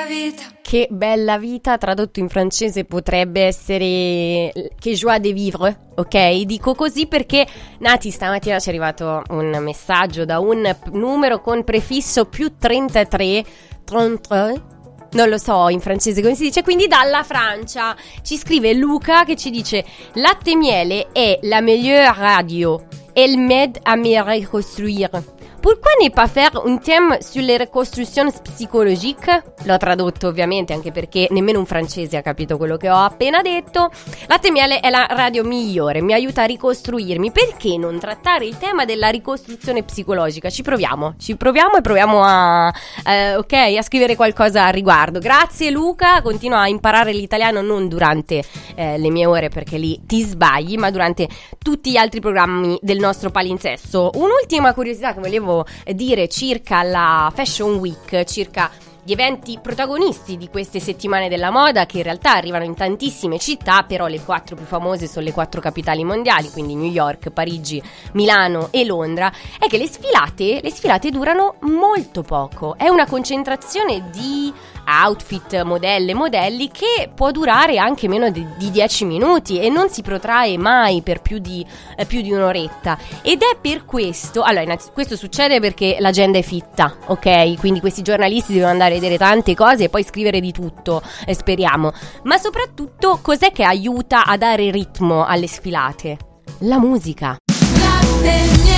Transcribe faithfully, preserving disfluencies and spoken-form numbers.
vita. Che bella vita, tradotto in francese potrebbe essere che joie de vivre, ok? Dico così perché Nati stamattina ci è arrivato un messaggio da un numero con prefisso più trentatré, trentatré, non lo so in francese come si dice, quindi dalla Francia. Ci scrive Luca che ci dice: Latte e miele è la meilleure radio, elle m'aide à me reconstruire. Pourquoi ne pas faire un thème sulle reconstruzioni psychologiques? L'ho tradotto ovviamente anche perché nemmeno un francese ha capito quello che ho appena detto. Latte e miele è la radio migliore, mi aiuta a ricostruirmi. Perché non trattare il tema della ricostruzione psicologica? Ci proviamo, ci proviamo e proviamo a, eh, ok, a scrivere qualcosa al riguardo. Grazie Luca, continua a imparare l'italiano non durante eh, le mie ore perché lì ti sbagli, ma durante tutti gli altri programmi del nostro palinsesto. Un'ultima curiosità che volevo dire circa la Fashion Week, circa gli eventi protagonisti di queste settimane della moda, che in realtà arrivano in tantissime città, però le quattro più famose sono le quattro capitali mondiali, quindi New York, Parigi, Milano e Londra, è che le sfilate, le sfilate durano molto poco. È una concentrazione di outfit, modelle, modelli che può durare anche meno di, di dieci minuti e non si protrae mai per più di, eh, più di un'oretta. Ed è per questo, allora innanzitutto questo succede perché l'agenda è fitta, ok? Quindi questi giornalisti devono andare a vedere tante cose e poi scrivere di tutto, eh, speriamo. Ma soprattutto cos'è che aiuta a dare ritmo alle sfilate? La musica. Latte